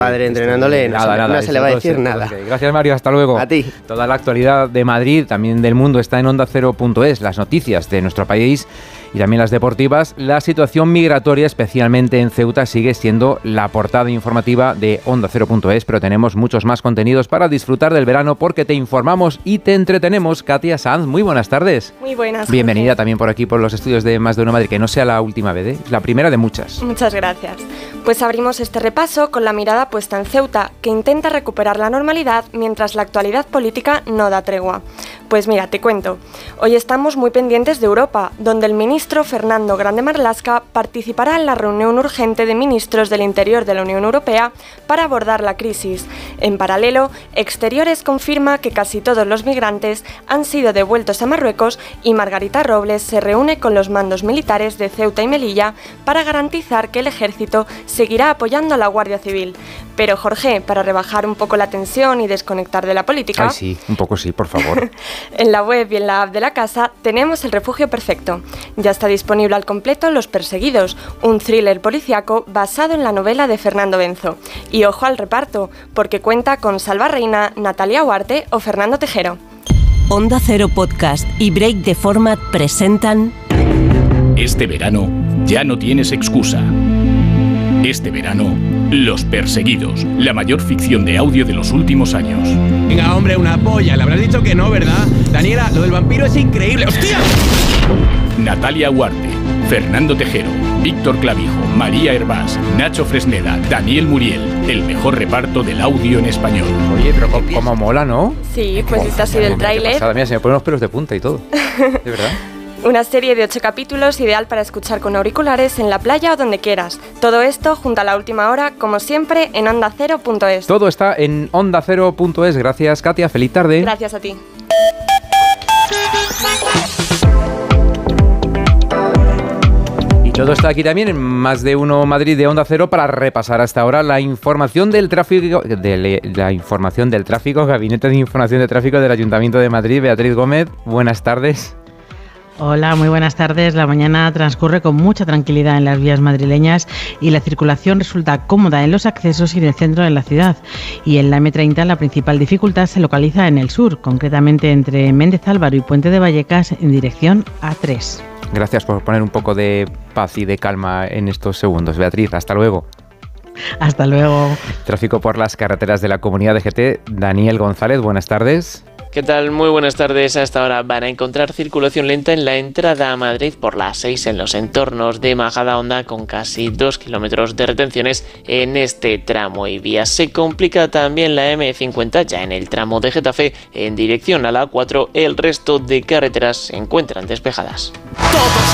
Padre entrenándole, no se le va a decir nada. Gracias, Mario, hasta luego. A ti. Toda la actualidad de Madrid, también del mundo, está en OndaCero.es. Las noticias de nuestro país y también las deportivas. La situación migratoria, especialmente en Ceuta, sigue siendo la portada informativa de OndaCero.es, pero tenemos muchos más contenidos para disfrutar del verano porque te informamos y te entretenemos. Katia Sanz, muy buenas tardes. Muy buenas. Bienvenida también por aquí, por los estudios de Más de Uno Madrid, que no sea la última vez, la primera de muchas. Muchas gracias. Pues abrimos este repaso con la mirada puesta en Ceuta, que intenta recuperar la normalidad mientras la actualidad política no da tregua. Pues mira, te cuento. Hoy estamos muy pendientes de Europa, donde el ministro Fernando Grande Marlaska participará en la reunión urgente de ministros del Interior de la Unión Europea para abordar la crisis. En paralelo, Exteriores confirma que casi todos los migrantes han sido devueltos a Marruecos y Margarita Robles se reúne con los mandos militares de Ceuta y Melilla para garantizar que el ejército seguirá apoyando a la Guardia Civil. Pero Jorge, para rebajar un poco la tensión y desconectar de la política... Ay, sí, un poco sí, por favor. En la web y en la app de la casa tenemos el refugio perfecto. Ya está disponible al completo Los Perseguidos, un thriller policíaco basado en la novela de Fernando Benzo. Y ojo al reparto, porque cuenta con Salva Reina, Natalia Huarte o Fernando Tejero. Onda Cero Podcast y Break the Format presentan... Este verano ya no tienes excusa. Este verano, Los Perseguidos, la mayor ficción de audio de los últimos años. Venga, hombre, una polla. Le habrás dicho que no, ¿verdad? Daniela, lo del vampiro es increíble. ¡Hostia! Natalia Huarte, Fernando Tejero, Víctor Clavijo, María Hervás, Nacho Fresneda, Daniel Muriel. El mejor reparto del audio en español. Oye, pero como mola, ¿no? Sí, pues este ha sido el tráiler. Mira, se me ponen los pelos de punta y todo. De verdad. Una serie de 8 capítulos ideal para escuchar con auriculares en la playa o donde quieras. Todo esto junto a la última hora, como siempre, en OndaCero.es. Todo está en OndaCero.es. Gracias, Katia. Feliz tarde. Gracias a ti. Y todo está aquí también en Más de Uno Madrid de Onda Cero para repasar hasta ahora la información del tráfico, Gabinete de Información de Tráfico del Ayuntamiento de Madrid. Beatriz Gómez, buenas tardes. Hola, muy buenas tardes. La mañana transcurre con mucha tranquilidad en las vías madrileñas y la circulación resulta cómoda en los accesos y en el centro de la ciudad. Y en la M30 la principal dificultad se localiza en el sur, concretamente entre Méndez Álvaro y Puente de Vallecas en dirección A3. Gracias por poner un poco de paz y de calma en estos segundos, Beatriz. Hasta luego. Hasta luego. Tráfico por las carreteras de la Comunidad de GT. Daniel González, buenas tardes. ¿Qué tal? Muy buenas tardes. A esta hora van a encontrar circulación lenta en la entrada a Madrid por la 6 en los entornos de Majadahonda con casi 2 kilómetros de retenciones en este tramo y vía. Se complica también la M50 ya en el tramo de Getafe en dirección a la A4. El resto de carreteras se encuentran despejadas.